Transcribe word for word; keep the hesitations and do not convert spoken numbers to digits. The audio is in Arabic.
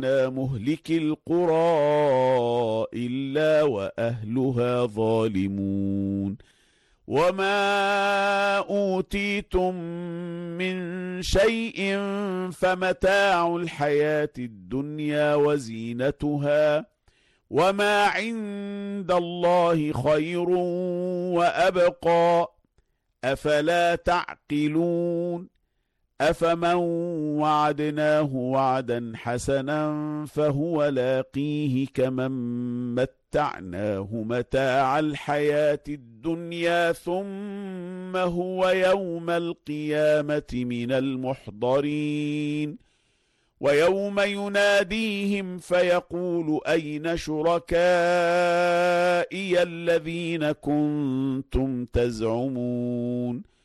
مهلك القرى إلا وأهلها ظالمون وما أوتيتم من شيء فمتاع الحياة الدنيا وزينتها وما عند الله خير وأبقى أفلا تعقلون أفمن وعدناه وعدا حسنا فهو لاقيه كمن متعناه متاع الحياة الدنيا ثم هو يوم القيامة من المحضرين ويوم يناديهم فيقول أين شركائي الذين كنتم تزعمون